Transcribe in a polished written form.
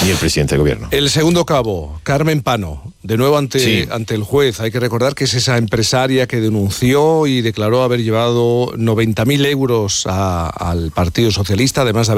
el presidente del gobierno. El segundo cabo, Carmen Pano, de nuevo ante el juez. Hay que recordar que es esa empresaria que denunció y declaró haber llevado 90.000 euros al Partido Socialista, además de haber